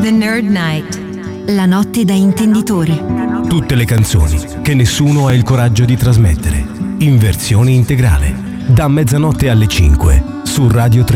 The Nerd Night. La notte da intenditori. Tutte le canzoni che nessuno ha il coraggio di trasmettere, in versione integrale, da mezzanotte alle 5 su Radio 3.